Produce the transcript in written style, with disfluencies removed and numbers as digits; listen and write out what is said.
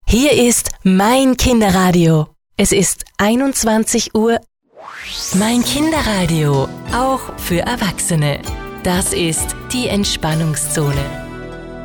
Hier ist mein Kinderradio. Es ist 21 Uhr. Mein Kinderradio, auch für Erwachsene. Das ist die Entspannungszone.